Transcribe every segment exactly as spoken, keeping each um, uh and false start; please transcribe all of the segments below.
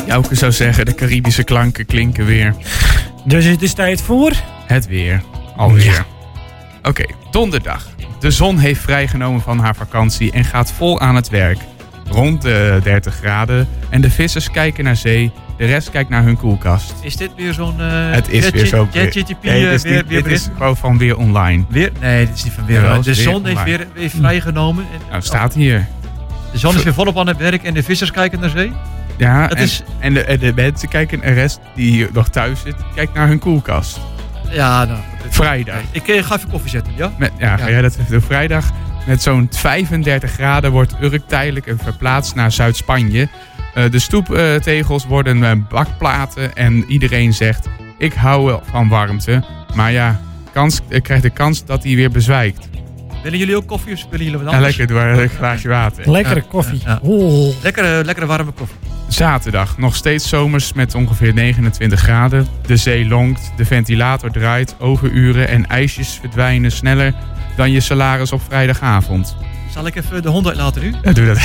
Jouke zou zeggen, de Caribische klanken klinken weer. Dus het is tijd voor... Het weer. Alweer. Ja. Oké, okay, donderdag. De zon heeft vrijgenomen van haar vakantie en gaat vol aan het werk. Rond de dertig graden en de vissers kijken naar zee. De rest kijkt naar hun koelkast. Is dit weer zo'n... Uh, het is Jet, weer zo... Jet, Jet, Jet, nee, uh, dit, weer, niet, weer dit is gewoon van Weer Online. Weer? Nee, dit is niet van Weer Online. De weer zon online. heeft weer, weer vrijgenomen. En, nou, staat hier. De zon is weer volop aan het werk en de vissers kijken naar zee? Ja, het en, is... en, de, en de mensen kijken, en de rest die hier nog thuis zit, kijkt naar hun koelkast. Ja, nou... Vrijdag. Ik uh, ga even koffie zetten, ja? Met, ja, ga ja. jij dat even doen? Vrijdag met zo'n vijfendertig graden wordt Urk tijdelijk verplaatst naar Zuid-Spanje. Uh, de stoeptegels uh, worden uh, bakplaten en iedereen zegt, ik hou van warmte. Maar ja, kans, uh, krijgt de kans dat hij weer bezwijkt. Willen jullie ook koffie of willen jullie wat Ja, anders? lekker, door een glaasje water. Lekkere koffie. Ja. Oh. Lekkere, lekkere warme koffie. Zaterdag, nog steeds zomers met ongeveer negenentwintig graden. De zee lonkt, de ventilator draait, overuren en ijsjes verdwijnen sneller dan je salaris op vrijdagavond. Zal ik even de hond uitlaten nu? Ja, doe dat.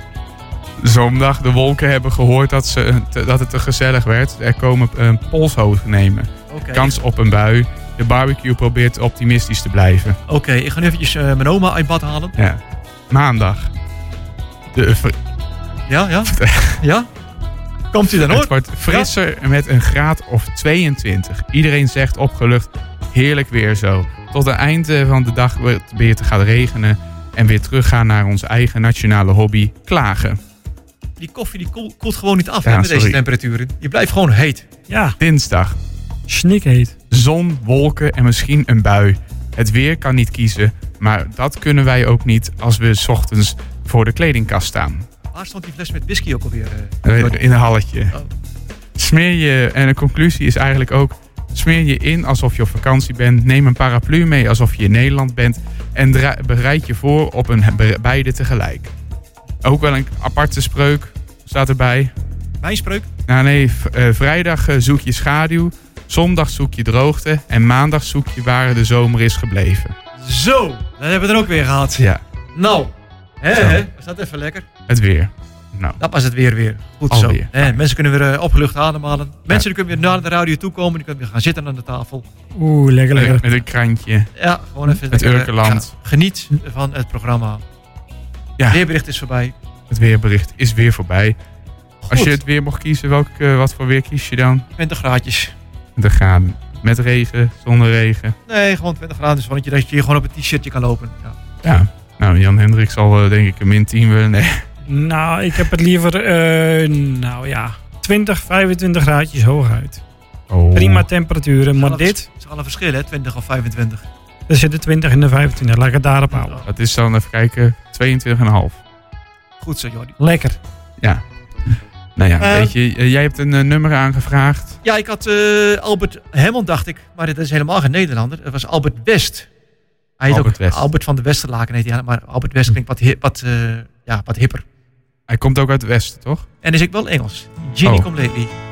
Zondag, de wolken hebben gehoord dat, ze, dat het te gezellig werd. Er komen een polshoogte nemen. Okay. Kans op een bui. De barbecue probeert optimistisch te blijven. Oké, okay, ik ga nu eventjes uh, mijn oma uit bad halen. Ja. Maandag. De, uh, ja, ja. ja? Komt u dan hoor? Het wordt frisser ja? met een graad of tweeëntwintig. Iedereen zegt opgelucht, heerlijk weer zo. Tot het eind van de dag weer te gaan regenen. En weer teruggaan naar onze eigen nationale hobby, klagen. Die koffie die koelt, koelt gewoon niet af ja, hè, met sorry. deze temperaturen. Je blijft gewoon heet. Ja. Dinsdag. Snikheet. Zon, wolken en misschien een bui. Het weer kan niet kiezen, maar dat kunnen wij ook niet als we 's ochtends voor de kledingkast staan. Waar stond die fles met whisky ook alweer? Uh, in een halletje. Oh. Smeer je, en de conclusie is eigenlijk ook, smeer je in alsof je op vakantie bent. Neem een paraplu mee alsof je in Nederland bent. En dra- bereid je voor op een be- beide tegelijk. Ook wel een aparte spreuk staat erbij. Mijn spreuk? Nou nee, v- uh, vrijdag uh, zoek je schaduw. Zondag zoek je droogte. En maandag zoek je waar de zomer is gebleven. Zo, dat hebben we er ook weer gehad. Ja. Nou, hè, hè, was dat even lekker? Het weer. Nou. Dat was het weer weer. Goed Alweer. zo. Hè, mensen kunnen weer uh, opgelucht ademhalen. Mensen ja. die kunnen weer naar de radio toe komen. Die kunnen weer gaan zitten aan de tafel. Oeh, lekker lekker. Met, met een krantje. Ja, gewoon even. Het lekker, Urkeland. Ja, geniet van het programma. Ja. Het weerbericht is voorbij. Het weerbericht is weer voorbij. Goed. Als je het weer mocht kiezen, welk, uh, wat voor weer kies je dan? twintig graadjes. twintig graden. Met regen, zonder regen. Nee, gewoon twintig graden. Dus dat je, dat je gewoon op een t-shirtje kan lopen. Ja. Ja. Nou, Jan Hendrik zal uh, denk ik een min tien willen. Nee. Nou, ik heb het liever, uh, nou ja, twintig, vijfentwintig graadjes hooguit. Oh. Prima temperaturen, maar Het dit... is al een verschil, hè? twintig of vijfentwintig. Er zitten twintig en de vijfentwintig, laat ik het daarop houden. Dat is dan, even kijken, tweeëntwintig komma vijf. Goed zo, Jordi. Lekker. Ja. Nou ja, Uh, weet je, uh, jij hebt een uh, nummer aangevraagd. Ja, ik had uh, Albert Hammond, dacht ik. Maar dat is helemaal geen Nederlander. Het was Albert West. Hij heet Albert ook West. Albert van de Westerlaken heet hij. Maar Albert West klinkt wat, hip, wat, uh, ja, wat hipper. Hij komt ook uit het westen, toch? En is ik wel Engels. Ginny Oh. Come Lately.